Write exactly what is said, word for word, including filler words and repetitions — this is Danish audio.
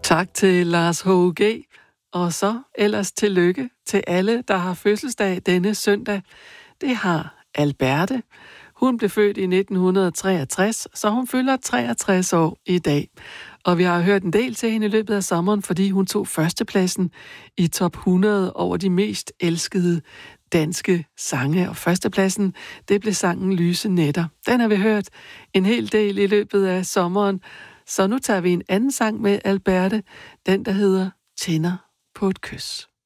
Tak til Lars H U G, og så ellers tillykke til alle, der har fødselsdag denne søndag. Det har Alberte. Hun blev født i nitten treogtres, så hun fylder treogtres år i dag. Og vi har hørt en del til hende i løbet af sommeren, fordi hun tog førstepladsen i top hundrede over de mest elskede danske sange. Og førstepladsen, det blev sangen Lyse Nætter. Den har vi hørt en hel del i løbet af sommeren. Så nu tager vi en anden sang med Alberte, den der hedder Tænder på et kys.